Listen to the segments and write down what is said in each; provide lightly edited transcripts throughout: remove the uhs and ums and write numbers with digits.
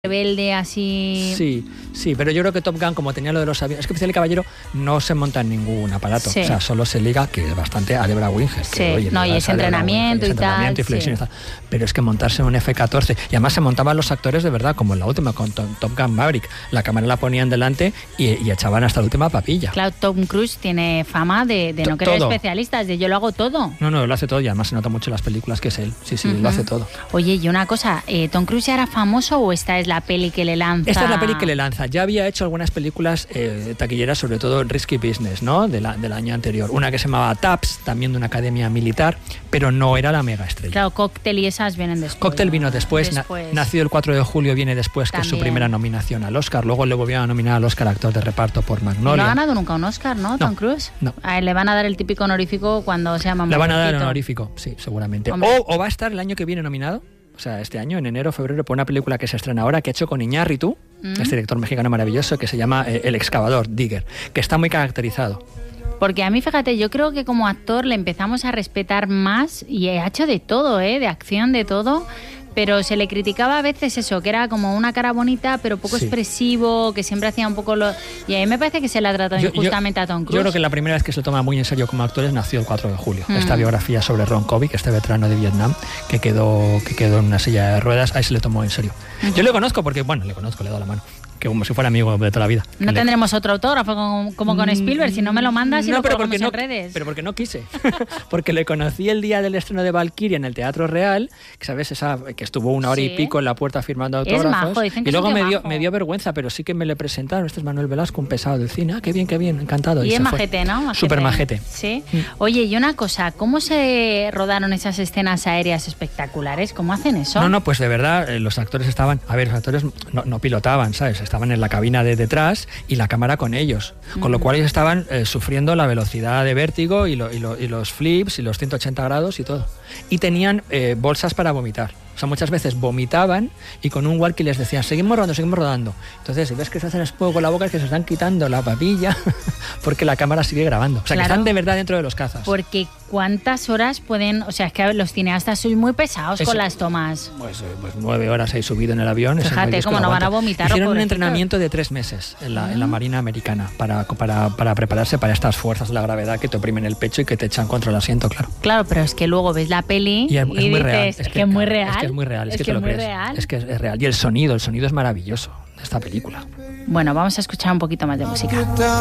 rebelde así. Sí, pero yo creo que Top Gun, como tenía lo de los aviones, es que Oficial y Caballero no se monta en ningún aparato, o sea, solo se liga, que es bastante a Debra Winger, que oye, no, y es entrenamiento y tal, y flexión y tal, pero es que montarse en un F-14, y además se montaban los actores de verdad, como en la última con Top Gun Maverick, la cámara la ponían delante y echaban hasta la última papilla. Claro, Tom Cruise tiene fama de no querer especialistas, de yo lo hago todo. No, lo hace todo, y además se nota mucho en las películas que es él, lo hace todo. Oye, y una cosa, ¿Tom Cruise ya era famoso o esta es la peli que le lanza? Esta es la peli que le lanza. Ya había hecho algunas películas taquilleras, sobre todo Risky Business, ¿no? Del año anterior. Una que se llamaba Taps, también de una academia militar, pero no era la mega estrella. Claro, Cóctel y esas vienen después. Cóctel vino después. Nacido el 4 de julio viene después, también. Que es su primera nominación al Oscar. Luego le volvieron a nominar al Oscar actor de reparto por Magnolia. No ha ganado nunca un Oscar, ¿no, Tom Cruise? No. A él le van a dar el típico honorífico cuando se llama. Le van a dar el honorífico, sí, seguramente. O va a estar el año que viene nominado. O sea, este año, en enero, febrero, por una película que se estrena ahora, que ha hecho con Iñárritu, este director mexicano maravilloso, que se llama El excavador, Digger, que está muy caracterizado. Porque a mí, fíjate, yo creo que como actor le empezamos a respetar más y ha hecho de todo, de acción, de todo. Pero se le criticaba a veces eso, que era como una cara bonita, pero poco expresivo, que siempre hacía un poco lo... Y a mí me parece que se le ha tratado injustamente a Tom Cruise. Yo creo que la primera vez que se lo toma muy en serio como actor es Nació el 4 de julio. Esta biografía sobre Ron Kovic, este veterano de Vietnam, que quedó en una silla de ruedas, ahí se le tomó en serio. Yo le conozco porque, le he dado la mano, que como si fuera amigo de toda la vida. No tendremos otro autógrafo como con Spielberg, si no me lo mandas y lo colgamos en redes. Pero porque no quise. Porque le conocí el día del estreno de Valkyria en el Teatro Real, que sabes, que estuvo una hora y pico en la puerta firmando autógrafos. Es majo, dicen que y luego es me dio vergüenza, pero sí que me le presentaron. Este es Manuel Velasco, un pesado del cine. Qué bien, encantado. Y es majete, ¿no? Súper majete. Sí. Oye, y una cosa, ¿cómo se rodaron esas escenas aéreas espectaculares? ¿Cómo hacen eso? No, pues de verdad, los actores estaban... A ver, los actores no pilotaban, ¿sabes? Estaban en la cabina de detrás y la cámara con ellos. Con lo cual ellos estaban sufriendo la velocidad de vértigo y los flips y los 180 grados y todo. Y tenían bolsas para vomitar. O sea, muchas veces vomitaban y con un walkie les decían, seguimos rodando. Entonces, si ves que se hacen espuma con la boca, es que se están quitando la papilla porque la cámara sigue grabando. O sea, que están de verdad dentro de los cazas. Porque ¿cuántas horas pueden...? O sea, es que los cineastas son muy pesados con las tomas. Pues 9 horas he subido en el avión. Fíjate, cómo no van a vomitar. Hicieron un entrenamiento de 3 meses en la Marina Americana para prepararse para estas fuerzas de la gravedad que te oprimen el pecho y que te echan contra el asiento, claro. Claro, pero es que luego ves la peli y dices, es que es muy real. Es muy real, es que te lo crees. Es que es real. Y el sonido es maravilloso de esta película. Bueno, vamos a escuchar un poquito más de música.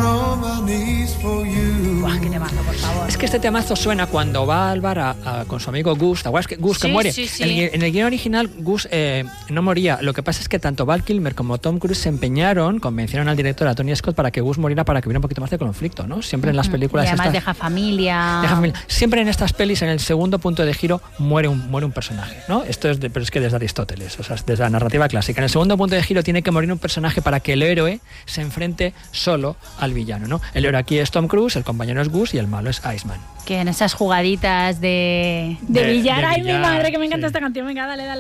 Buah, qué temazo, por favor. Es que este temazo suena cuando va al bar con su amigo Gus. ¿Te acuerdas que Gus que muere? Sí. En el guion original Gus no moría. Lo que pasa es que tanto Val Kilmer como Tom Cruise se empeñaron, convencieron al director, a Tony Scott, para que Gus muriera, para que hubiera un poquito más de conflicto, ¿no? Siempre en las películas... Y además deja familia. Siempre en estas pelis, en el segundo punto de giro, muere un personaje, ¿no? Esto pero es que desde Aristóteles, o sea, desde la narrativa clásica. En el segundo punto de giro tiene que morir un personaje para que el héroe se enfrente solo al villano, ¿no? El héroe aquí es Tom Cruise, el compañero es Gus y el malo es Iceman. Que en esas jugaditas de billar, ¡ay, mi madre, que me encanta esta canción! Venga, dale.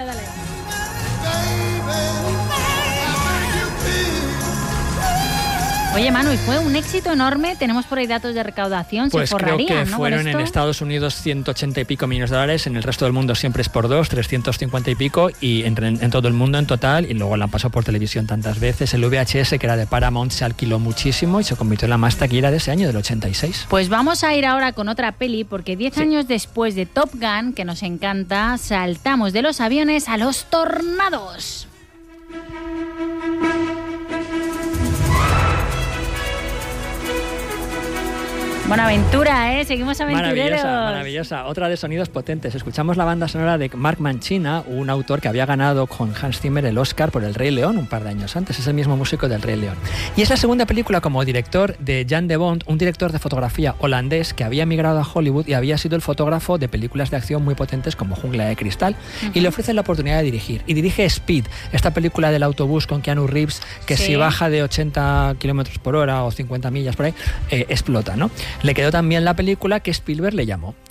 Oye, Manu, y fue un éxito enorme. Tenemos por ahí datos de recaudación. Pues se forrarían, creo que ¿no? fueron en Estados Unidos 180 y pico millones de dólares, en el resto del mundo siempre es por 2, 350 y pico, y en todo el mundo en total, y luego la han pasado por televisión tantas veces. El VHS, que era de Paramount, se alquiló muchísimo y se convirtió en la más taquillera de ese año, del 86. Pues vamos a ir ahora con otra peli, porque 10 años después de Top Gun, que nos encanta, saltamos de los aviones a los tornados. Buena aventura, Seguimos aventureros. Maravillosa. Otra de sonidos potentes. Escuchamos la banda sonora de Mark Mancina, un autor que había ganado con Hans Zimmer el Oscar por El Rey León un par de años antes. Es el mismo músico del Rey León. Y es la segunda película como director de Jan de Bont, un director de fotografía holandés que había emigrado a Hollywood y había sido el fotógrafo de películas de acción muy potentes como Jungla de Cristal. Y le ofrecen la oportunidad de dirigir. Y dirige Speed, esta película del autobús con Keanu Reeves, que si baja de 80 kilómetros por hora o 50 millas por ahí, explota, ¿no? Le quedó también la película que Spielberg le llamó.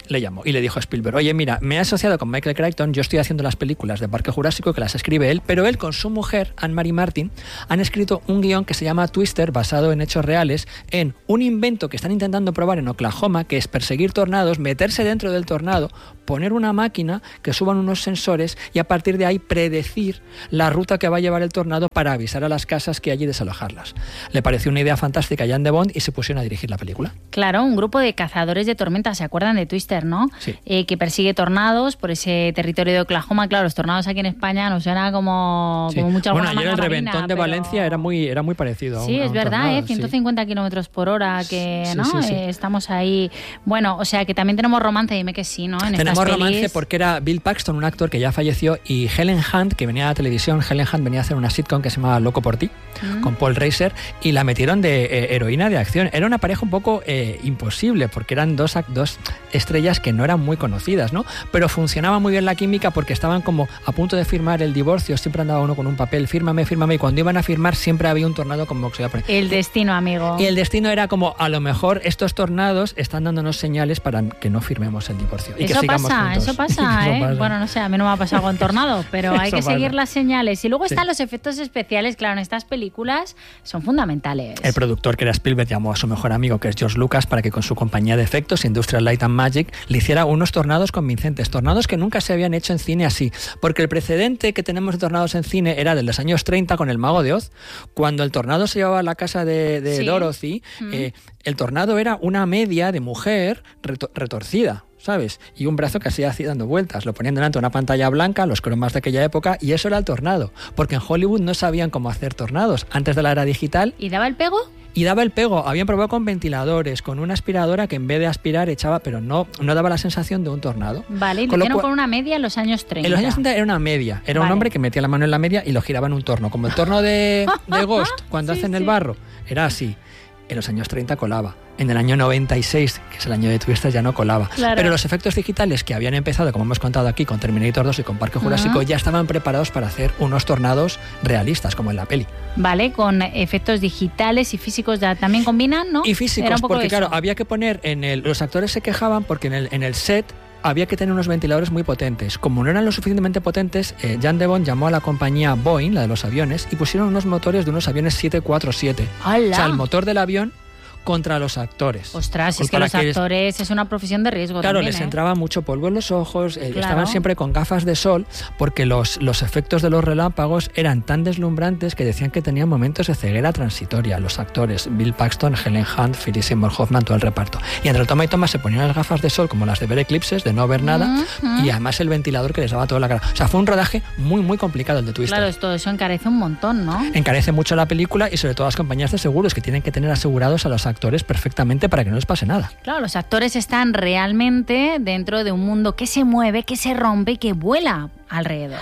le llamó y le dijo a Spielberg, oye, mira, me he asociado con Michael Crichton, yo estoy haciendo las películas de Parque Jurásico, que las escribe él, pero él con su mujer, Anne-Marie Martin, han escrito un guión que se llama Twister, basado en hechos reales, en un invento que están intentando probar en Oklahoma, que es perseguir tornados, meterse dentro del tornado, poner una máquina que suban unos sensores y a partir de ahí predecir la ruta que va a llevar el tornado para avisar a las casas que hay y desalojarlas. Le pareció una idea fantástica a Jan de Bont y se pusieron a dirigir la película. Claro, un grupo de cazadores de tormentas, ¿se acuerdan de Twister, no? Sí. Que persigue tornados por ese territorio de Oklahoma. Claro, los tornados aquí en España nos suena como mucho alguna ayer el marina, reventón de Valencia era muy parecido. Sí, es verdad, tornado, 150 kilómetros por hora, que sí, ¿no? Sí. Estamos ahí. Bueno, o sea que también tenemos romance, dime que sí, ¿no? Tenemos romance porque era Bill Paxton, un actor que ya falleció, y Helen Hunt, que venía a la televisión. Helen Hunt venía a hacer una sitcom que se llamaba Loco por ti, con Paul Reiser, y la metieron de heroína de acción. Era una pareja un poco imposible, porque eran dos estrellas que no eran muy conocidas, ¿no? Pero funcionaba muy bien la química porque estaban como a punto de firmar el divorcio, siempre andaba uno con un papel, fírmame, y cuando iban a firmar siempre había un tornado como que se iba a poner. El destino, amigo. Y el destino era como, a lo mejor estos tornados están dándonos señales para que no firmemos el divorcio. Y eso que sigamos pasa, juntos. eso pasa, ¿eh? Pasa. Bueno, no sé, a mí no me ha pasado con tornado, pero hay que seguir las señales. Y luego están los efectos especiales, claro, en estas películas son fundamentales. El productor, que era Spielberg, llamó a su mejor amigo, que es George Lucas, para que con su compañía de efectos, Industrial Light and Magic, le hiciera unos tornados convincentes, tornados que nunca se habían hecho en cine así, porque el precedente que tenemos de tornados en cine era de los años 30 con El Mago de Oz, cuando el tornado se llevaba a la casa de Dorothy, el tornado era una media de mujer retorcida, ¿sabes? Y un brazo que así dando vueltas. Lo ponían delante de una pantalla blanca, los cromas de aquella época, y eso era el tornado. Porque en Hollywood no sabían cómo hacer tornados antes de la era digital. ¿Y daba el pego? Y daba el pego. Habían probado con ventiladores, con una aspiradora que en vez de aspirar echaba, pero no daba la sensación de un tornado. Vale, y lo hicieron con una media en los años 30. En los años 30 era una media. Era un hombre que metía la mano en la media y lo giraba en un torno. Como el torno de Ghost, cuando hacen el barro. Era así. En los años 30 colaba. En el año 96, que es el año de Twister, ya no colaba. Claro. Pero los efectos digitales que habían empezado, como hemos contado aquí, con Terminator 2 y con Parque Jurásico, ya estaban preparados para hacer unos tornados realistas, como en la peli. Vale, con efectos digitales y físicos ya también combinan, ¿no? Y físicos, porque claro, había que poner los actores se quejaban porque en el set había que tener unos ventiladores muy potentes. Como no eran lo suficientemente potentes, Jan de Bont llamó a la compañía Boeing, la de los aviones, y pusieron unos motores de unos aviones 747. ¡Hala! O sea, el motor del avión contra los actores. Ostras, es que los actores es una profesión de riesgo. Claro, también, les entraba mucho polvo en los ojos, claro. Estaban siempre con gafas de sol, porque los efectos de los relámpagos eran tan deslumbrantes que decían que tenían momentos de ceguera transitoria. Los actores, Bill Paxton, Helen Hunt, Philip Seymour Hoffman, todo el reparto. Y entre toma y toma se ponían las gafas de sol como las de ver eclipses, de no ver nada, y además el ventilador que les daba toda la cara. O sea, fue un rodaje muy, muy complicado el de Twister. Claro, todo eso encarece un montón, ¿no? Encarece mucho la película y sobre todo las compañías de seguros que tienen que tener asegurados a los actores perfectamente para que no les pase nada. Claro, los actores están realmente dentro de un mundo que se mueve, que se rompe y que vuela alrededor.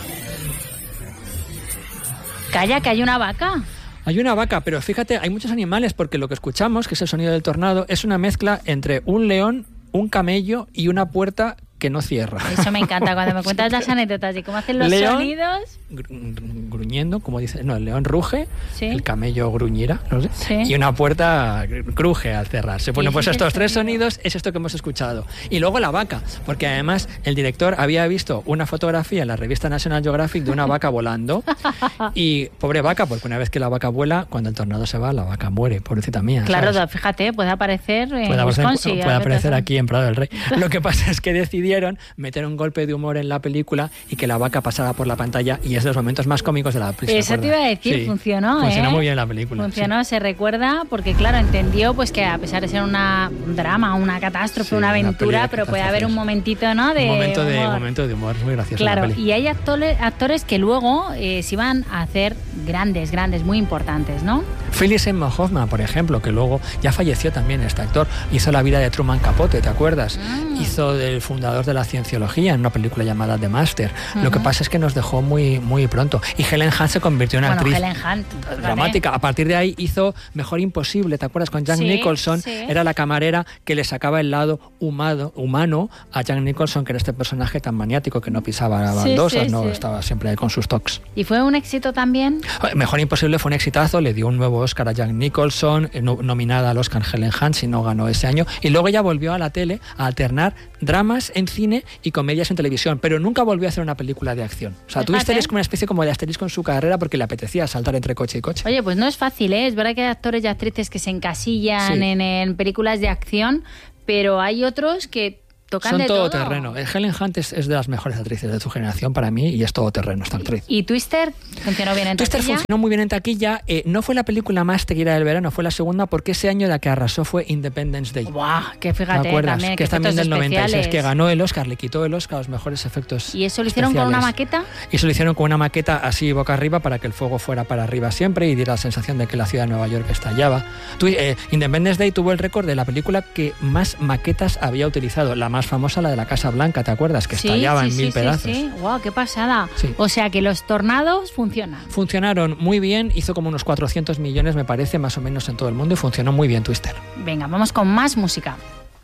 Calla, que hay una vaca. Hay una vaca, pero fíjate, hay muchos animales porque lo que escuchamos, que es el sonido del tornado, es una mezcla entre un león, un camello y una puerta que no cierra. Eso me encanta cuando me cuentas las anécdotas y cómo hacen los sonidos. Gruñendo, como dice, no, el león ruge, ¿sí? El camello gruñirá, no sé, ¿sí? Y una puerta cruje al cerrarse. Bueno, pues estos tres sonidos es esto que hemos escuchado. Y luego la vaca, porque además el director había visto una fotografía en la revista National Geographic de una vaca volando y pobre vaca, porque una vez que la vaca vuela, cuando el tornado se va, la vaca muere, pobrecita mía. Claro, ¿sabes? Fíjate, puede aparecer en Wisconsin. Puede aparecer aquí en Prado del Rey. Lo que pasa es que decidieron meter un golpe de humor en la película y que la vaca pasara por la pantalla, y es de los momentos más cómicos de la película. Eso te iba a decir, sí, funcionó. Funcionó muy bien la película. Funcionó, sí. Se recuerda, porque claro, entendió pues que a pesar de ser un drama, una catástrofe, una aventura, pero puede haber un momentito, ¿no? Un momento de humor muy gracioso. Claro, en la peli. Y hay actores que luego se iban a hacer grandes, muy importantes, ¿no? Philip Seymour Hoffman, por ejemplo, que luego ya falleció también este actor, hizo la vida de Truman Capote, ¿te acuerdas? Hizo del fundador de la cienciología en una película llamada The Master. Lo que pasa es que nos dejó muy, muy pronto. Y Helen Hunt se convirtió en actriz dramática. A partir de ahí hizo Mejor Imposible, ¿te acuerdas? Con Jack Nicholson, era la camarera que le sacaba el lado humano a Jack Nicholson, que era este personaje tan maniático que no pisaba baldosas, estaba siempre con sus tocs. ¿Y fue un éxito también? Mejor Imposible fue un exitazo, le dio un nuevo Oscar a Jack Nicholson, nominada al Oscar Helen Hunt, si no ganó ese año, y luego ya volvió a la tele a alternar dramas en cine y comedias en televisión, pero nunca volvió a hacer una película de acción. O sea, Twister es como una especie como de asterisco en su carrera porque le apetecía saltar entre coche y coche. Oye, pues no es fácil, ¿eh? Es verdad que hay actores y actrices que se encasillan en películas de acción, pero hay otros que tocan son de todo todo. terreno. Helen Hunt es de las mejores actrices de su generación para mí y es todo terreno esta actriz. ¿Y Twister funcionó bien en taquilla? Twister funcionó muy bien en taquilla. No fue la película más taquillera del verano, fue la segunda porque ese año la que arrasó fue Independence Day. ¡Buah! Que fíjate, ¿te acuerdas? también, que es también del 96, especiales. que ganó el Oscar, le quitó el Oscar a los mejores efectos. ¿Y eso lo hicieron con una maqueta? Y eso lo hicieron con una maqueta así boca arriba para que el fuego fuera para arriba siempre y diera la sensación de que la ciudad de Nueva York estallaba. Independence Day tuvo el récord de la película que más maquetas había utilizado. La más famosa, la de la Casa Blanca, ¿te acuerdas? Que estallaba en mil pedazos. Sí. ¡Wow! ¡Qué pasada! Sí. O sea que los tornados funcionan. Funcionaron muy bien, hizo como unos 400 millones, me parece, más o menos en todo el mundo y funcionó muy bien Twister. Venga, vamos con más música.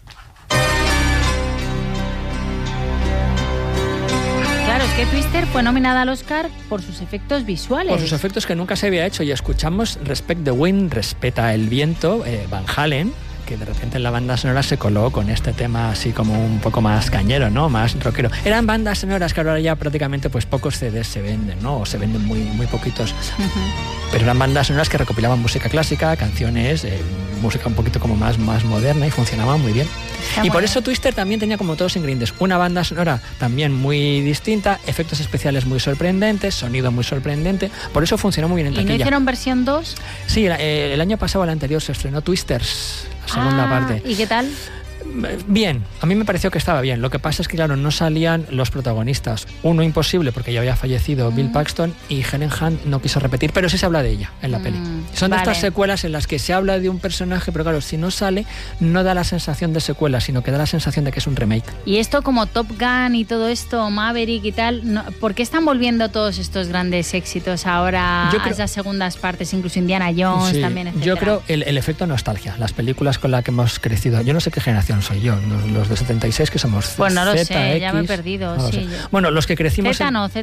Claro, es que Twister fue nominada al Oscar por sus efectos visuales. Por sus efectos que nunca se había hecho y escuchamos Respect the Wind, Respeta el Viento, Van Halen, que de repente en la banda sonora se coló con este tema así como un poco más cañero, ¿no? Más rockero. Eran bandas sonoras que ahora ya prácticamente pues pocos CDs se venden, ¿no? O se venden muy, muy poquitos. Pero eran bandas sonoras que recopilaban música clásica, canciones, música un poquito como más moderna y funcionaban muy bien. Y por eso Twister también tenía como todos ingredientes. Una banda sonora también muy distinta, efectos especiales muy sorprendentes, sonido muy sorprendente. Por eso funcionó muy bien en taquilla. ¿Y no hicieron versión 2? Sí, el año pasado, el anterior, se estrenó Twisters, la segunda parte. ¿Y qué tal? Bien, a mí me pareció que estaba bien. Lo que pasa es que, claro, no salían los protagonistas. Uno imposible porque ya había fallecido Bill Paxton y Helen Hunt no quiso repetir, pero sí se habla de ella en la peli. Son de estas secuelas en las que se habla de un personaje, pero claro, si no sale, no da la sensación de secuela, sino que da la sensación de que es un remake. Y esto como Top Gun y todo esto, Maverick y tal, no, ¿por qué están volviendo todos estos grandes éxitos ahora a esas segundas partes, incluso Indiana Jones también, etcétera? Yo creo el efecto nostalgia, las películas con las que hemos crecido. Yo no sé qué generación soy yo, los de 76 que somos pues no lo Z, sé, X, ya me he perdido. no sí, bueno, los que crecimos... Z no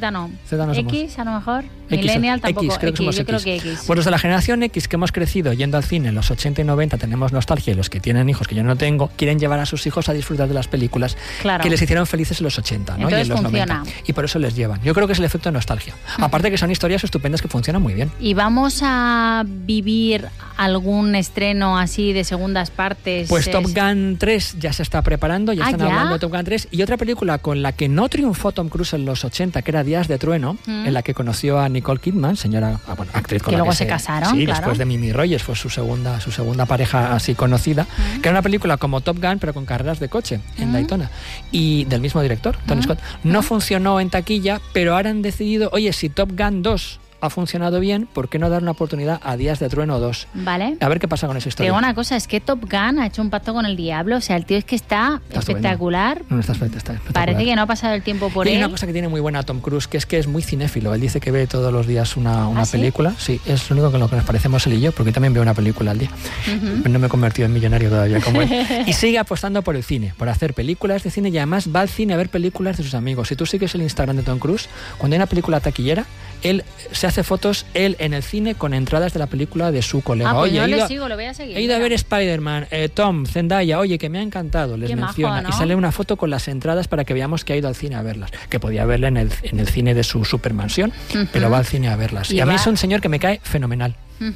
X a lo mejor, Millennial tampoco. X, creo que X. Pues los de la generación X que hemos crecido yendo al cine en los 80 y 90 tenemos nostalgia y los que tienen hijos, que yo no tengo, quieren llevar a sus hijos a disfrutar de las películas que les hicieron felices en los 80, ¿no? Entonces y en los funciona. 90. Y por eso les llevan. Yo creo que es el efecto de nostalgia. Aparte que son historias estupendas que funcionan muy bien. ¿Y vamos a vivir algún estreno así de segundas partes? Pues Top Gun 3 ya se está preparando, ya están hablando de Top Gun 3. Y otra película con la que no triunfó Tom Cruise en los 80, que era Días de Trueno, en la que conoció a Nicole Kidman, actriz con que la luego que se casaron. Sí, claro. después de Mimi Rogers fue su segunda pareja así conocida, que era una película como Top Gun, pero con carreras de coche en Daytona. Y del mismo director, Tony Scott. No funcionó en taquilla, pero ahora han decidido, oye, si Top Gun 2 ha funcionado bien, ¿por qué no dar una oportunidad a Días de Trueno 2? Vale. A ver qué pasa con esa historia. Pero una cosa, es que Top Gun ha hecho un pacto con el diablo. O sea, el tío es que está espectacular. No, está espectacular. Parece que no ha pasado el tiempo por él. Y hay una cosa que tiene muy buena Tom Cruise, que es muy cinéfilo. Él dice que ve todos los días una película. Sí, es lo único con lo que nos parecemos él y yo, porque también veo una película al día. No me he convertido en millonario todavía como él. Y sigue apostando por el cine, por hacer películas de cine, y además va al cine a ver películas de sus amigos. Si tú sigues el Instagram de Tom Cruise, cuando hay una película taquillera, él se hace fotos, él en el cine, con entradas de la película de su colega. Pues oye, yo le sigo, lo voy a seguir. He ido a ver Spider-Man, Tom, Zendaya, oye, que me ha encantado, les menciona. Majo, ¿no? Y sale una foto con las entradas para que veamos que ha ido al cine a verlas. Que podía verla en el cine de su supermansión, pero va al cine a verlas. Y a mí es un señor que me cae fenomenal.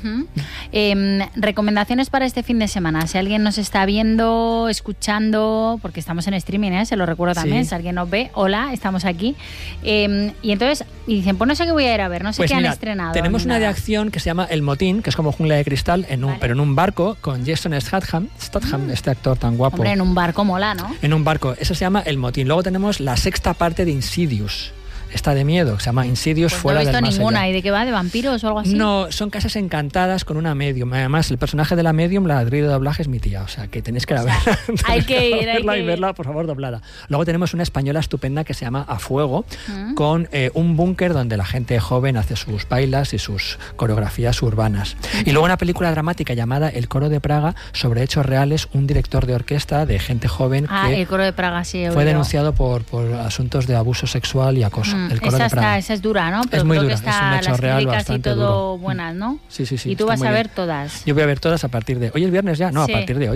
Recomendaciones para este fin de semana. Si alguien nos está viendo, escuchando, porque estamos en streaming, se lo recuerdo también, si alguien nos ve, hola, estamos aquí. Y entonces, y dicen, pues no sé qué voy a ir a ver, no sé pues qué mira, han estrenado. Tenemos una de acción que se llama El Motín, que es como Jungla de Cristal, pero en un barco, con Jason Statham, este actor tan guapo. Hombre, en un barco mola, ¿no? En un barco, eso se llama El Motín. Luego tenemos la sexta parte de Insidious. Está de miedo, se llama Insidious, fuera del más allá. No he visto ninguna. ¿Y de qué va? ¿De vampiros o algo así? No, son casas encantadas con una medium. Además, el personaje de la medium, la actriz de doblaje, es mi tía. O sea, que tenéis que verla. Hay que ir, y verla, por favor, doblada. Luego tenemos una española estupenda que se llama A Fuego, con un búnker donde la gente joven hace sus bailas y sus coreografías urbanas. Y luego una película dramática llamada El Coro de Praga, sobre hechos reales, un director de orquesta de gente joven que El Coro de Praga, sí, fue denunciado por asuntos de abuso sexual y acoso. El Coro de Praga. Esa es dura, ¿no? Pero es muy creo dura, que está es un hecho las real críticas bastante y todo duro. buenas, ¿no? Sí. Y tú vas a ver todas. Yo voy a ver todas a partir de... ¿Hoy es viernes ya? No, a partir de hoy, sí.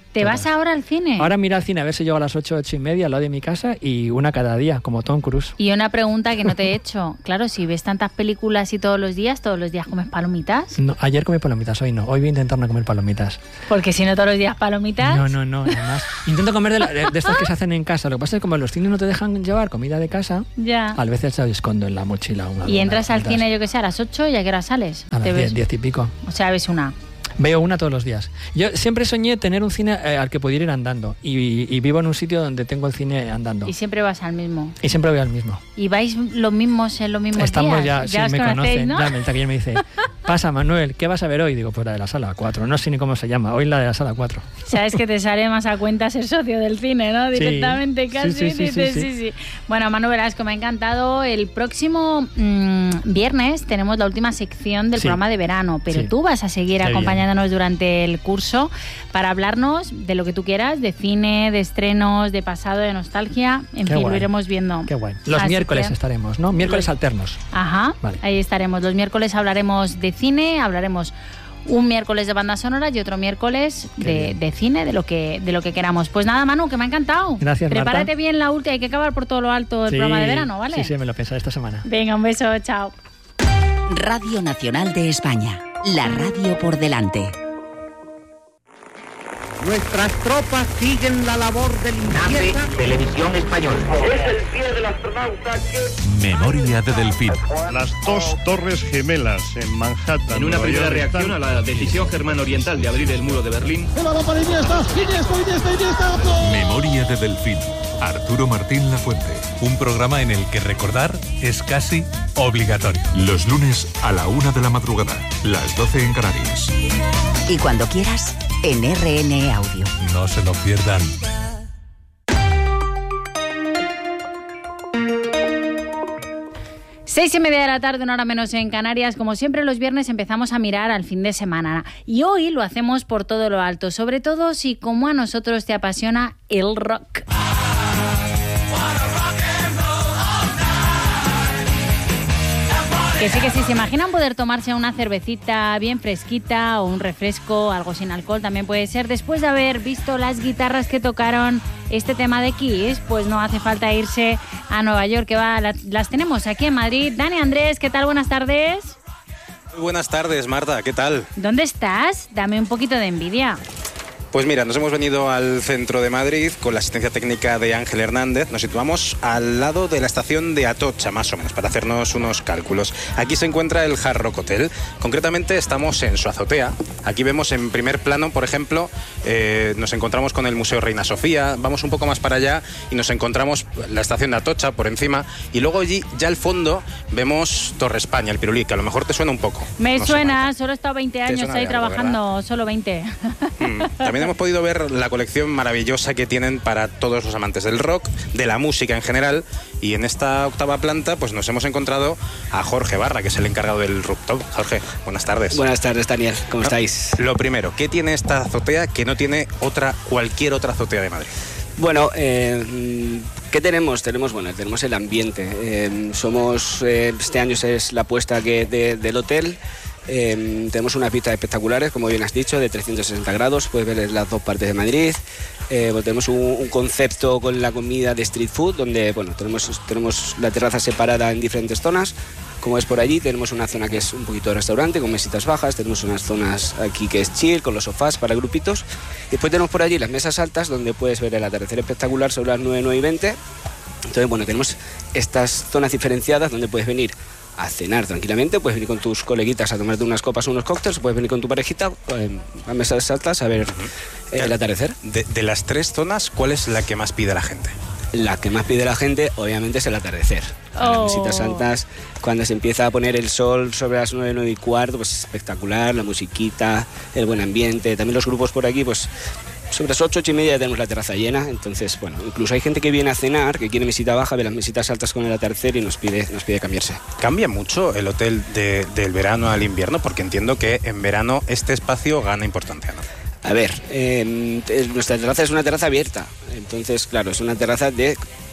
¿Te vas ahora al cine? Ahora mira al cine a ver si llego a las 8, 8:30 al lado de mi casa y una cada día, como Tom Cruise. Y una pregunta que no te he hecho. Claro, si ves tantas películas y todos los días comes palomitas. No, ayer comí palomitas, hoy no. Hoy voy a intentar no comer palomitas. Porque si no todos los días palomitas... No. Además, intento comer de estas que se hacen en casa. Lo que pasa es que como los cines no te dejan llevar comida de casa, a veces se escondo en la mochila. Y entras al cine, yo que sé, a las 8 y ¿a qué hora sales? A las 10 y pico. O sea, ves una... Veo una todos los días. Yo siempre soñé tener un cine al que pudiera ir andando y vivo en un sitio donde tengo el cine andando. Y siempre vas al mismo. Y siempre voy al mismo. ¿Y vais los mismos en los mismos Estamos días? Ya, sí, me conocen. ¿no? Ya, alguien me dice, pasa Manuel, ¿qué vas a ver hoy? Digo, pues la de la sala 4. No sé ni cómo se llama. Hoy la de la sala 4. Sabes que te sale más a cuenta ser socio del cine, ¿no? Directamente casi. Sí. Bueno, Manu Velasco, me ha encantado. El próximo viernes tenemos la última sección del programa de verano, pero tú vas a seguir acompañándonos durante el curso para hablarnos de lo que tú quieras, de cine, de estrenos, de pasado, de nostalgia, en fin, lo iremos viendo. Qué guay. Los miércoles estaremos, ¿no? Miércoles alternos. Ajá, vale. Ahí estaremos. Los miércoles hablaremos de cine, hablaremos un miércoles de bandas sonoras y otro miércoles de cine, de lo que queramos. Pues nada, Manu, que me ha encantado. Gracias, Marta. Prepárate bien la última, hay que acabar por todo lo alto el programa de verano, ¿vale? Sí, me lo pensaré esta semana. Venga, un beso, chao. Radio Nacional de España, la radio por delante. Nuestras tropas siguen la labor de limpieza. Televisión Española. Es el pie del astronauta que... Memoria de Delfín. Las dos torres gemelas en Manhattan. En una primera reacción a la decisión germano-oriental de abrir el muro de Berlín. Memoria de Delfín. Arturo Martín Lafuente. Un programa en el que recordar es casi obligatorio. Los lunes a la 1 de la madrugada, las 12 en Canarias. Y cuando quieras, en RN Audio. No se lo pierdan. Seis y media de la tarde, una hora menos en Canarias. Como siempre, los viernes empezamos a mirar al fin de semana. Y hoy lo hacemos por todo lo alto. Sobre todo si, como a nosotros, te apasiona el rock. Que sí, se imaginan poder tomarse una cervecita bien fresquita o un refresco, algo sin alcohol también puede ser, después de haber visto las guitarras que tocaron este tema de Kiss, pues no hace falta irse a Nueva York, que las tenemos aquí en Madrid. Dani Andrés, ¿qué tal? Buenas tardes. Muy buenas tardes, Marta, ¿qué tal? ¿Dónde estás? Dame un poquito de envidia. Pues mira, nos hemos venido al centro de Madrid con la asistencia técnica de Ángel Hernández. Nos situamos al lado de la estación de Atocha, más o menos, para hacernos unos cálculos. Aquí se encuentra el Hard Rock Hotel. Concretamente estamos en su azotea. Aquí vemos en primer plano, por ejemplo, nos encontramos con el Museo Reina Sofía. Vamos un poco más para allá y nos encontramos la estación de Atocha por encima. Y luego allí, ya al fondo, vemos Torre España, el Pirulí, que a lo mejor te suena un poco. Me suena, solo he estado 20 años ahí trabajando, ¿verdad? Solo 20. También hemos podido ver la colección maravillosa que tienen para todos los amantes del rock, de la música en general, y en esta octava planta pues nos hemos encontrado a Jorge Barra, que es el encargado del rooftop. Jorge, buenas tardes. Buenas tardes, Daniel, ¿cómo estáis? Lo primero, ¿qué tiene esta azotea que no tiene cualquier otra azotea de Madrid? Bueno, ¿qué tenemos? Tenemos el ambiente. Este año es la apuesta del hotel. Tenemos unas vistas espectaculares, como bien has dicho, de 360 grados, puedes ver las dos partes de Madrid. Tenemos un concepto con la comida de street food, donde tenemos la terraza separada en diferentes zonas, como es por allí. Tenemos una zona que es un poquito de restaurante, con mesitas bajas. Tenemos unas zonas aquí que es chill, con los sofás para grupitos. Después tenemos por allí las mesas altas, donde puedes ver el atardecer espectacular sobre las 9, 9 y 20. Entonces, tenemos estas zonas diferenciadas donde puedes venir a cenar tranquilamente, puedes venir con tus coleguitas a tomarte unas copas o unos cócteles, puedes venir con tu parejita a mesas altas a ver el atardecer. De las tres zonas, ¿cuál es la que más pide la gente? La que más pide la gente, obviamente, es el atardecer. Las mesitas altas, cuando se empieza a poner el sol sobre las 9, 9 y cuarto, pues espectacular, la musiquita, el buen ambiente. También los grupos por aquí, pues sobre las 8, 8 y media ya tenemos la terraza llena. Entonces, incluso hay gente que viene a cenar, que quiere mesita baja, ve las mesitas altas con el atardecer y nos pide cambiarse. ¿Cambia mucho el hotel del verano al invierno? Porque entiendo que en verano este espacio gana importancia, ¿no? A ver, nuestra terraza es una terraza abierta. Entonces, claro, es una terraza de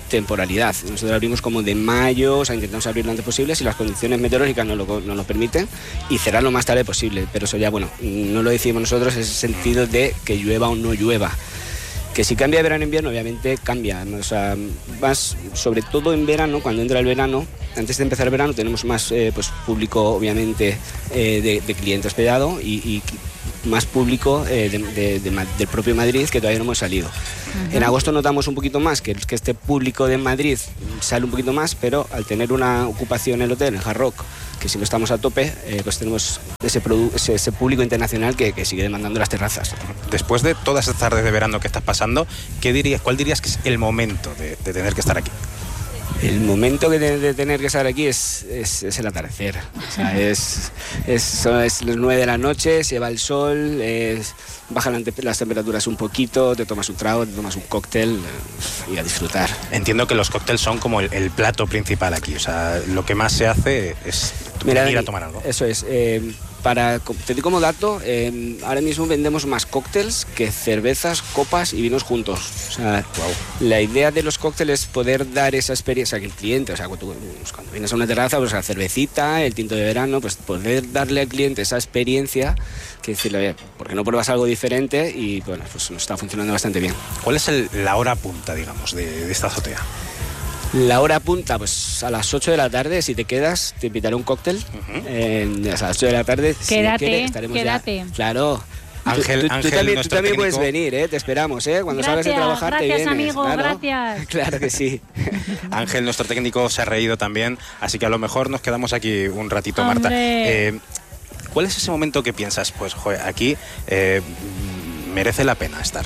temporalidad. Nosotros abrimos como de mayo, o sea, intentamos abrir lo antes posible si las condiciones meteorológicas nos lo permiten, y cerrar lo más tarde posible, pero eso ya, bueno, no lo decimos nosotros en el sentido de que llueva o no llueva. Que si cambia de verano a invierno, obviamente cambia, ¿no? O sea, más, sobre todo en verano, cuando entra el verano, antes de empezar el verano tenemos más pues, público, obviamente, de cliente hospedado y más público del propio Madrid, que todavía no hemos salido. En agosto notamos un poquito más que este público de Madrid sale un poquito más, pero al tener una ocupación en el hotel, en Hard Rock, que siempre estamos a tope, pues tenemos ese público internacional que sigue demandando las terrazas. Después de todas estas tardes de verano que estás pasando, ¿cuál dirías que es el momento de tener que estar aquí? El momento de tener que estar aquí es el atardecer. O sea, es las 9 de la noche, se va el sol, bajan las temperaturas un poquito, te tomas un trago, te tomas un cóctel y a disfrutar. Entiendo que los cócteles son como el plato principal aquí, o sea, lo que más se hace es ir a tomar algo. Eso es. Te digo como dato, ahora mismo vendemos más cócteles que cervezas, copas y vinos juntos. O sea, la idea de los cócteles es poder dar esa experiencia que el cliente, o sea, cuando vienes a una terraza, pues la cervecita, el tinto de verano, pues poder darle al cliente esa experiencia, que decirle, oye, ¿por qué no pruebas algo diferente? Y bueno, pues nos está funcionando bastante bien. ¿Cuál es la hora punta, digamos, de esta azotea? La hora punta, pues a las 8 de la tarde, si te quedas, te invitaré un cóctel. A las 8 de la tarde, quédate. Ya. Claro. Ángel, tú también puedes venir, te esperamos, cuando salgas de trabajar te vienes. Gracias, amigo, claro. gracias. Claro que sí. Ángel, nuestro técnico, se ha reído también, así que a lo mejor nos quedamos aquí un ratito, Marta. ¿Cuál es ese momento que piensas, pues, joder, aquí merece la pena estar?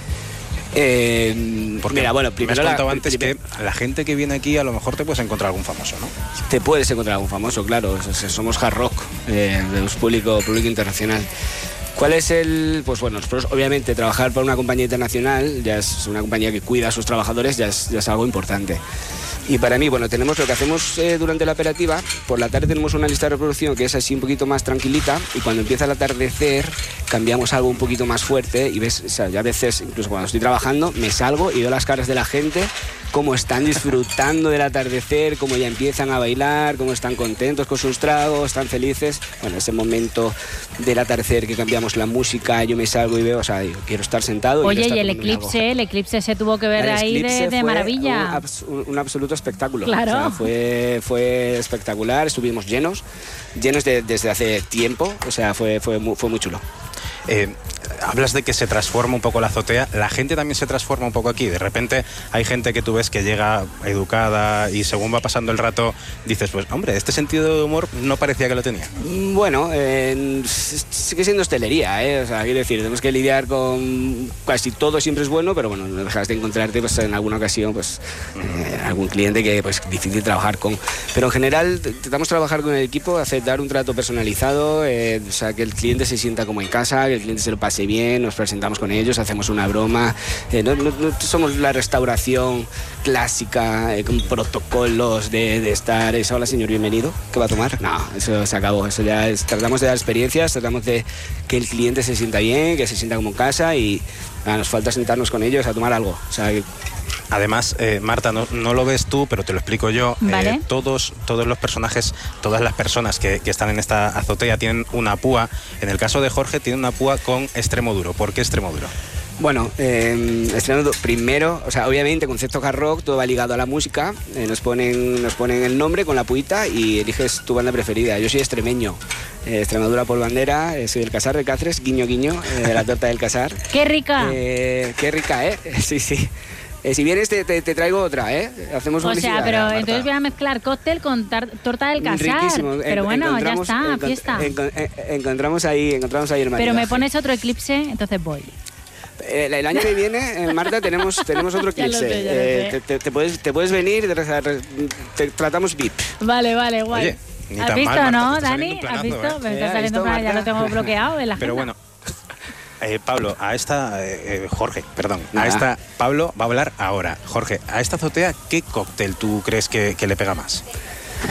Porque mira, bueno, primero me has contado antes que la gente que viene aquí a lo mejor te puedes encontrar algún famoso, ¿no? Te puedes encontrar algún famoso, claro. Somos Hard Rock, es público internacional. ¿Cuál es pues bueno, nosotros obviamente trabajar para una compañía internacional, ya es una compañía que cuida a sus trabajadores, ya es algo importante. Y para mí, bueno, tenemos lo que hacemos durante la operativa. Por la tarde tenemos una lista de reproducción que es así un poquito más tranquilita, y cuando empieza el atardecer cambiamos algo un poquito más fuerte y ves, o sea, ya a veces, incluso cuando estoy trabajando, me salgo y veo las caras de la gente, cómo están disfrutando del atardecer, cómo ya empiezan a bailar, cómo están contentos con sus tragos, están felices. Bueno, ese momento del atardecer que cambiamos la música, yo me salgo y veo, o sea, digo, quiero estar sentado. Oye, y el eclipse se tuvo que ver ahí de maravilla. Un absoluto espectáculo. Claro. O sea, fue espectacular, estuvimos llenos desde hace tiempo, o sea, fue muy chulo. Hablas de que se transforma un poco la azotea, la gente también se transforma un poco aquí. De repente hay gente que tú ves que llega educada y según va pasando el rato dices, pues hombre, este sentido de humor no parecía que lo tenía. Bueno, sigue siendo hostelería, o sea, quiero decir, tenemos que lidiar con casi todo, siempre es bueno, pero bueno, no dejas de encontrarte pues en alguna ocasión pues algún cliente que pues difícil trabajar con, pero en general intentamos trabajar con el equipo, dar un trato personalizado, o sea, que el cliente se sienta como en casa, que el cliente se lo pase bien, nos presentamos con ellos, hacemos una broma, no somos la restauración clásica con protocolos de estar, hola señor, bienvenido, ¿qué va a tomar? No, eso se acabó, eso ya tratamos de dar experiencias, tratamos de que el cliente se sienta bien, que se sienta como en casa y nos falta sentarnos con ellos a tomar algo, o sea, además, Marta, no lo ves tú, pero te lo explico yo. ¿Vale? Todos los personajes, todas las personas que están en esta azotea tienen una púa. En el caso de Jorge, tiene una púa con extremo duro. ¿Por qué extremo duro? Bueno, primero, o sea, obviamente concepto hard rock, todo va ligado a la música, nos ponen el nombre con la puita y eliges tu banda preferida. Yo soy extremeño, Extremadura por bandera, soy del Casar de Cáceres, guiño guiño, la torta del Casar. ¡Qué rica! Qué rica, sí. Si vienes te traigo otra, hacemos publicidad. O sea, pero Marta. entonces voy a mezclar cóctel con torta del Casar. Riquísimo. Pero bueno, ya está, fiesta. Encontramos ahí el maridaje. Pero me pones otro eclipse, entonces voy. El año que viene, Marta, tenemos otro eclipse. Te puedes venir, te tratamos VIP. Vale, guay. Oye, ¿Has visto, mal, no, Marta, Dani? ¿Has visto? Me está ¿Has saliendo visto, para ya Marta? lo tengo bloqueado en la agenda. Pero bueno, Pablo, Jorge, perdón. Nada. Pablo va a hablar ahora. Jorge, a esta azotea, ¿qué cóctel tú crees que le pega más?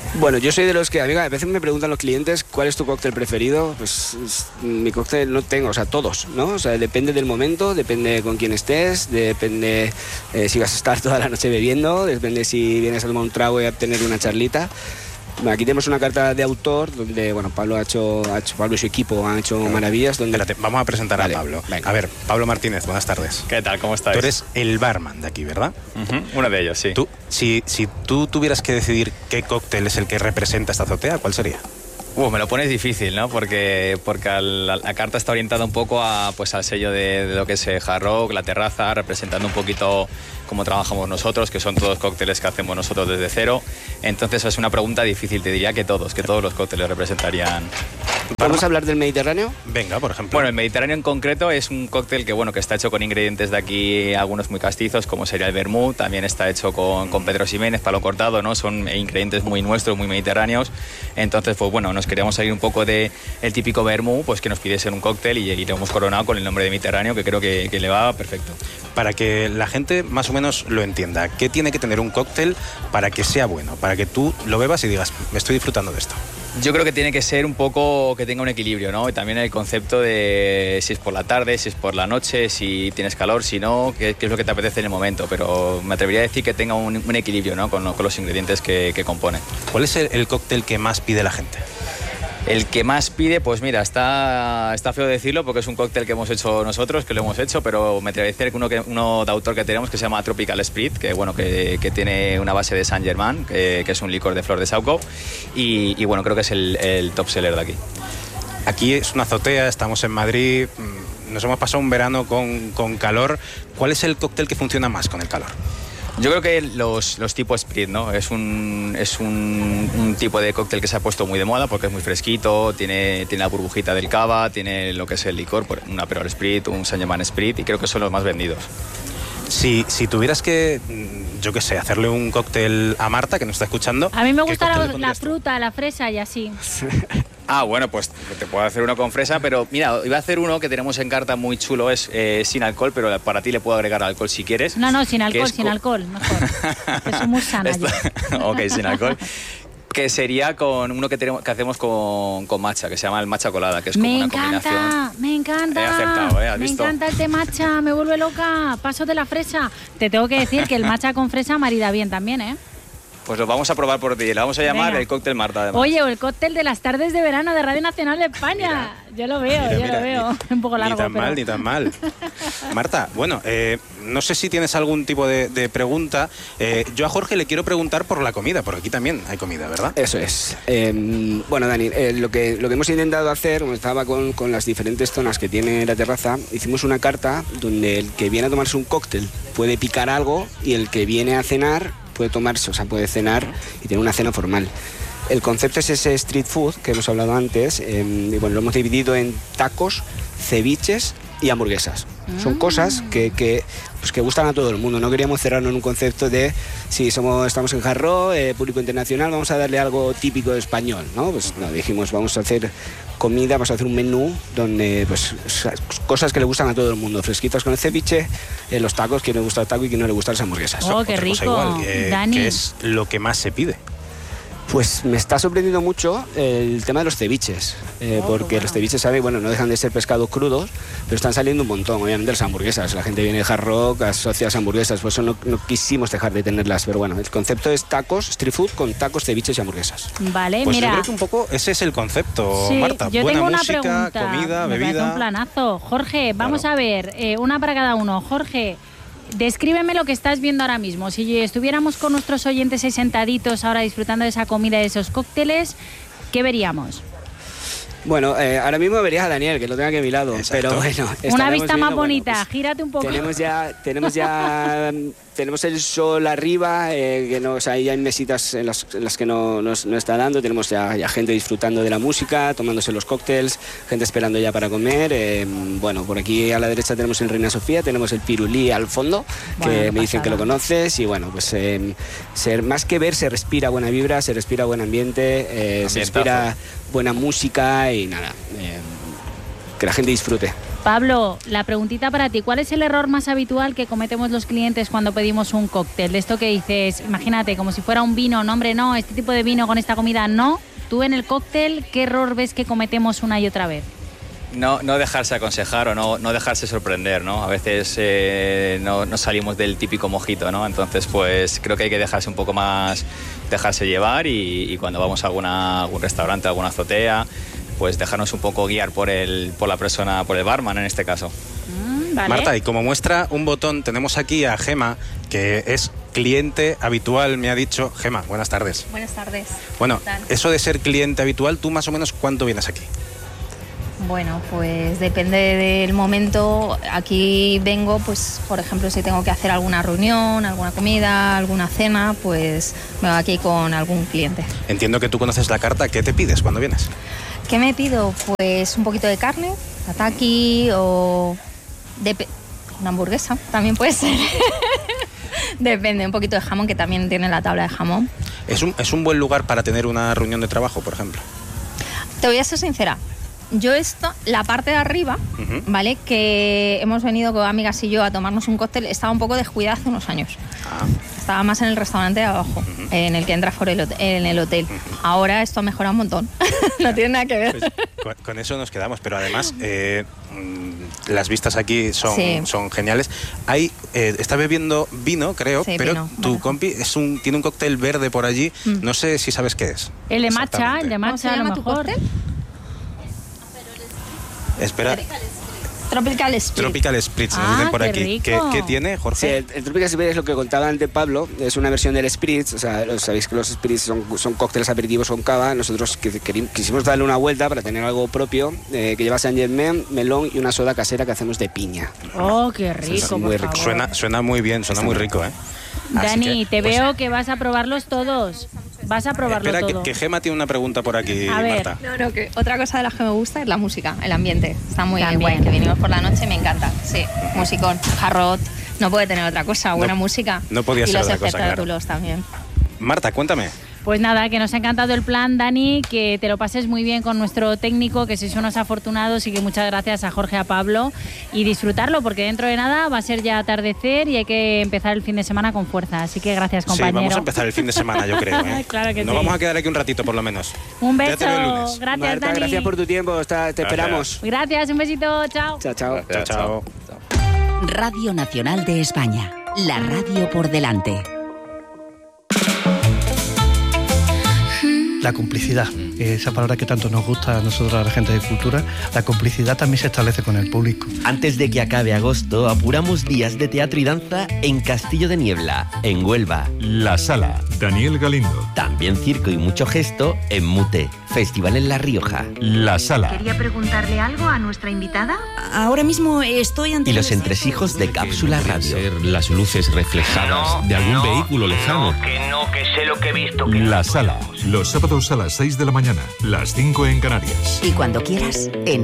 Bueno, yo soy de los que, amiga, a veces me preguntan los clientes cuál es tu cóctel preferido. Pues mi cóctel no tengo, o sea, todos, ¿no? O sea, depende del momento, depende con quién estés, depende si vas a estar toda la noche bebiendo, depende si vienes a tomar un trago y a tener una charlita. Bueno, aquí tenemos una carta de autor donde, bueno, Pablo Pablo y su equipo han hecho maravillas. Donde... Espérate, vamos a presentar a Pablo. Venga. A ver, Pablo Martínez, buenas tardes. ¿Qué tal? ¿Cómo estáis? Tú eres el barman de aquí, ¿verdad? Uno de ellos, sí. Si tú tuvieras que decidir qué cóctel es el que representa esta azotea, ¿cuál sería? Me lo pones difícil, ¿no? Porque la carta está orientada un poco pues al sello de lo que es Hard Rock, la terraza, representando un poquito cómo trabajamos nosotros, que son todos cócteles que hacemos nosotros desde cero. Entonces es una pregunta difícil, te diría que todos los cócteles representarían. ¿Podemos hablar del Mediterráneo? Venga, por ejemplo. Bueno, el Mediterráneo en concreto es un cóctel que está hecho con ingredientes de aquí, algunos muy castizos, como sería el vermut. También está hecho con Pedro Ximénez, palo cortado, ¿no? Son ingredientes muy nuestros, muy mediterráneos. Entonces, pues bueno, nos queríamos salir un poco del típico vermut, pues que nos pidiesen un cóctel y lo hemos coronado con el nombre de Mediterráneo, que creo que le va perfecto. Para que la gente más o menos lo entienda, ¿qué tiene que tener un cóctel para que sea bueno? Para que tú lo bebas y digas, me estoy disfrutando de esto. Yo creo que tiene que ser un poco que tenga un equilibrio, ¿no? Y también el concepto de si es por la tarde, si es por la noche, si tienes calor, si no, qué es lo que te apetece en el momento. Pero me atrevería a decir que tenga un equilibrio, ¿no? Con los ingredientes que componen. ¿Cuál es el cóctel que más pide la gente? El que más pide, pues mira, está feo decirlo porque es un cóctel que hemos hecho nosotros, que lo hemos hecho, pero me atrevería a decir que uno de autor que tenemos que se llama Tropical Spirit, que tiene una base de Saint Germain, que es un licor de flor de saúco, y bueno, creo que es el top seller de aquí. Aquí es una azotea, estamos en Madrid, nos hemos pasado un verano con calor. ¿Cuál es el cóctel que funciona más con el calor? Yo creo que los tipos Sprit, ¿no? Es un tipo de cóctel que se ha puesto muy de moda porque es muy fresquito, tiene la burbujita del cava, tiene lo que es el licor, un Aperol Sprit, un Saint Germain Sprit, y creo que son los más vendidos. Si tuvieras que, yo qué sé, hacerle un cóctel a Marta, que nos está escuchando... A mí me gusta la fruta, la fresa y así. Bueno, pues te puedo hacer uno con fresa, pero mira, iba a hacer uno que tenemos en carta muy chulo, es sin alcohol, pero para ti le puedo agregar alcohol si quieres. No, sin alcohol, mejor. Que soy muy sana yo. Ok, sin alcohol. Que sería con uno que hacemos con matcha, que se llama el matcha colada, que es como una combinación. Me encanta. He acertado, ¿has visto? Me encanta el té matcha, me vuelve loca. Paso de la fresa. Te tengo que decir que el matcha con fresa marida bien también, ¿eh? Pues lo vamos a probar por ti. Le vamos a llamar el cóctel Marta, además. Oye, o el cóctel de las tardes de verano de Radio Nacional de España. Yo lo veo. Un poco largo, ni tan mal. Marta, bueno, no sé si tienes algún tipo de pregunta. Yo a Jorge le quiero preguntar por la comida, porque aquí también hay comida, ¿verdad? Eso es. Bueno, Dani, lo que hemos intentado hacer, como estaba con las diferentes zonas que tiene la terraza, hicimos una carta donde el que viene a tomarse un cóctel puede picar algo y el que viene a cenar puede cenar y tener una cena formal. El concepto es ese street food que hemos hablado antes, y bueno, lo hemos dividido en tacos, ceviches y hamburguesas. Son cosas que gustan a todo el mundo. No queríamos cerrarnos en un concepto de si estamos en Hard Rock, público internacional, vamos a darle algo típico español, ¿no? Pues no, dijimos, vamos a hacer comida, vamos a hacer un menú donde cosas que le gustan a todo el mundo, fresquitas con el ceviche, los tacos, quien le gusta el taco y quien no le gustan las hamburguesas. Oh, qué rico. Igual, Dani, ¿qué es lo que más se pide? Pues me está sorprendiendo mucho el tema de los ceviches, porque los ceviches, no dejan de ser pescados crudos, pero están saliendo un montón. Obviamente las hamburguesas, la gente viene de Hard Rock, asocia las hamburguesas, por eso no quisimos dejar de tenerlas, pero bueno, el concepto es tacos, street food con tacos, ceviches y hamburguesas. Vale, pues mira. Yo creo que un poco ese es el concepto, sí, Marta. Yo buena tengo una música, pregunta, comida, bebida. Me parece un planazo. Jorge, vamos a ver, una para cada uno. Jorge, descríbeme lo que estás viendo ahora mismo. Si estuviéramos con nuestros oyentes ahí sentaditos ahora disfrutando de esa comida y de esos cócteles, ¿qué veríamos? Bueno, ahora mismo verías a Daniel, que lo tenga aquí a mi lado. Exacto. Pero bueno, una vista más bonita, gírate un poco. Tenemos el sol arriba, que no, ya hay mesitas en las que no está dando, tenemos ya gente disfrutando de la música, tomándose los cócteles, gente esperando ya para comer. Bueno, por aquí a la derecha tenemos el Reina Sofía, tenemos el Pirulí al fondo, que me dicen que lo conoces, y bueno, pues más que ver, se respira buena vibra, se respira buen ambiente, se respira buena música y nada, que la gente disfrute. Pablo, la preguntita para ti, ¿cuál es el error más habitual que cometemos los clientes cuando pedimos un cóctel? De esto que dices, imagínate, como si fuera un vino, no hombre, no, este tipo de vino con esta comida, no. Tú en el cóctel, ¿qué error ves que cometemos una y otra vez? No dejarse aconsejar o no dejarse sorprender, ¿no? A veces no salimos del típico mojito, ¿no? Entonces, pues creo que hay que dejarse un poco más, dejarse llevar y cuando vamos a algún restaurante, alguna azotea, pues dejarnos un poco guiar por la persona, por el barman en este caso. Vale. Marta, y como muestra un botón, tenemos aquí a Gema, que es cliente habitual, me ha dicho. Gema, buenas tardes. Buenas tardes. Bueno, eso de ser cliente habitual, ¿tú más o menos cuánto vienes aquí? Bueno, pues depende del momento. Aquí vengo, pues, por ejemplo, si tengo que hacer alguna reunión, alguna comida, alguna cena, pues me voy aquí con algún cliente. Entiendo que tú conoces la carta. ¿Qué te pides cuando vienes? ¿Qué me pido? Pues un poquito de carne, tataki o una hamburguesa, también puede ser. Depende, un poquito de jamón, que también tiene la tabla de jamón. ¿Es un buen lugar para tener una reunión de trabajo, por ejemplo? Te voy a ser sincera. Yo la parte de arriba, ¿vale? Que hemos venido con amigas y yo a tomarnos un cóctel, estaba un poco descuidada hace unos años. Estaba más en el restaurante de abajo, en el que entras en el hotel. Ahora esto ha mejorado un montón. No tiene nada que ver. Pues, con eso nos quedamos, pero además las vistas aquí son geniales. Está bebiendo vino, creo, sí, pero vino, tu compi tiene un cóctel verde por allí. No sé si sabes qué es. El de matcha, ¿Cómo se llama tu cóctel? Espera. Tropical Spritz. Tropical Spritz, nos dicen por aquí. ¿Qué tiene, Jorge? Sí, el Tropical Spritz es lo que contaba antes Pablo, es una versión del Spritz, o sea, sabéis que los Spritz son cócteles aperitivos con cava. Nosotros quisimos darle una vuelta para tener algo propio, que lleva Saint-Germain, melón y una soda casera que hacemos de piña. ¡Oh, qué rico! Muy rico. Suena muy bien, suena muy rico, ¿eh? Dani, te veo que vas a probarlos todos. Vas a probarlo todo. Espera, que Gema tiene una pregunta por aquí, Marta. No, que otra cosa de las que me gusta es la música, el ambiente. Está muy guay, que vinimos por la noche, me encanta. Sí, musicón, jarrot, no puede tener otra cosa, buena música. No podía ser otra cosa, Y los espectáculos también. Marta, cuéntame. Pues nada, que nos ha encantado el plan, Dani, que te lo pases muy bien con nuestro técnico, que sois unos afortunados y que muchas gracias a Jorge, a Pablo, y disfrutarlo, porque dentro de nada va a ser ya atardecer y hay que empezar el fin de semana con fuerza. Así que gracias, compañero. Sí, vamos a empezar el fin de semana, yo creo. Claro que Nos vamos a quedar aquí un ratito, por lo menos. Un beso. Gracias, Marta, Dani. Gracias por tu tiempo, te esperamos. Gracias, un besito, chao. Chao. Radio Nacional de España, la radio por delante. La complicidad, esa palabra que tanto nos gusta a nosotros, a la gente de cultura, la complicidad también se establece con el público. Antes de que acabe agosto, apuramos días de teatro y danza en Castillo de Niebla, en Huelva. La Sala, Daniel Galindo. También circo y mucho gesto en Mute, Festival en La Rioja. La Sala. ¿Quería preguntarle algo a nuestra invitada? Ahora mismo estoy ante... Y los entresijos de Cápsula Radio. Ser las luces reflejadas de algún vehículo lejano. Que sé lo que he visto. La Sala, los sábados a las 6 de la mañana, las 5 en Canarias. Y cuando quieras, en